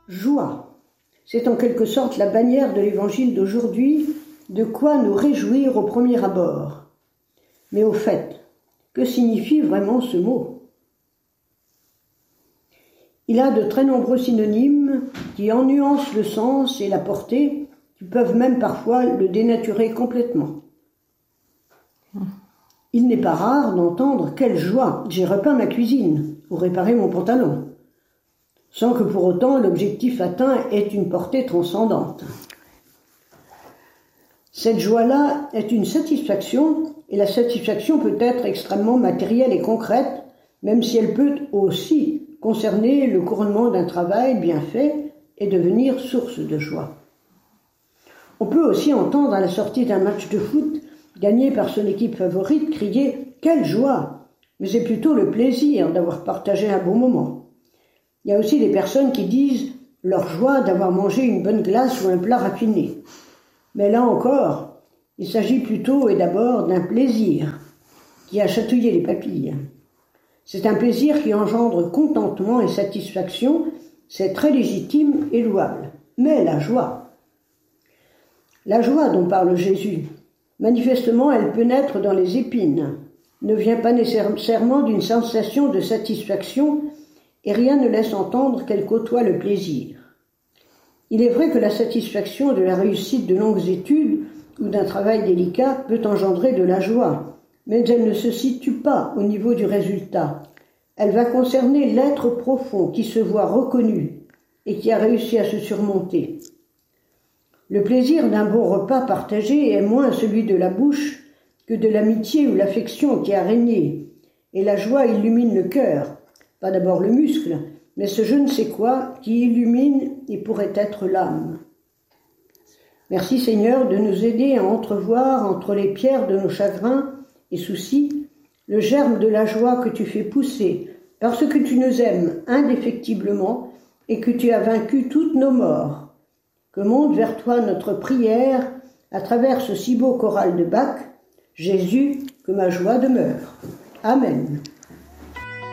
Joie. C'est en quelque sorte la bannière de l'évangile d'aujourd'hui, de quoi nous réjouir au premier abord. Mais au fait, que signifie vraiment ce mot ? Il a de très nombreux synonymes qui en nuancent le sens et la portée, qui peuvent même parfois le dénaturer complètement. Il n'est pas rare d'entendre « quelle joie, j'ai repeint ma cuisine » ou « réparé mon pantalon », sans que pour autant l'objectif atteint ait une portée transcendante. Cette joie-là est une satisfaction, et la satisfaction peut être extrêmement matérielle et concrète, même si elle peut aussi concerner le couronnement d'un travail bien fait et devenir source de joie. On peut aussi entendre à la sortie d'un match de foot, gagné par son équipe favorite, crier « quelle joie !» Mais c'est plutôt le plaisir d'avoir partagé un bon moment. Il y a aussi des personnes qui disent leur joie d'avoir mangé une bonne glace ou un plat raffiné. Mais là encore, il s'agit plutôt et d'abord d'un plaisir qui a chatouillé les papilles. C'est un plaisir qui engendre contentement et satisfaction, c'est très légitime et louable. Mais la joie dont parle Jésus, manifestement elle peut naître dans les épines, ne vient pas nécessairement d'une sensation de satisfaction et rien ne laisse entendre qu'elle côtoie le plaisir. Il est vrai que la satisfaction de la réussite de longues études ou d'un travail délicat peut engendrer de la joie, mais elle ne se situe pas au niveau du résultat. Elle va concerner l'être profond qui se voit reconnu et qui a réussi à se surmonter. Le plaisir d'un bon repas partagé est moins celui de la bouche que de l'amitié ou l'affection qui a régné, et la joie illumine le cœur, pas d'abord le muscle, mais ce je ne sais quoi qui illumine et pourrait être l'âme. Merci Seigneur de nous aider à entrevoir entre les pierres de nos chagrins et soucis le germe de la joie que tu fais pousser parce que tu nous aimes indéfectiblement et que tu as vaincu toutes nos morts. Que monte vers toi notre prière à travers ce si beau choral de Bach, Jésus, que ma joie demeure. Amen.